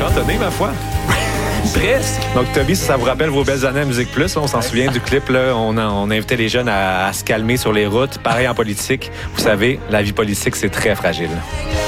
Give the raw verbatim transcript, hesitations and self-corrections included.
chantonné, ma foi. Presque. Donc, Toby, si ça vous rappelle vos belles années à Musique Plus, on s'en souvient du clip, là, on, a, on invitait les jeunes à, à se calmer sur les routes. Pareil en politique. Vous savez, la vie politique, c'est très fragile.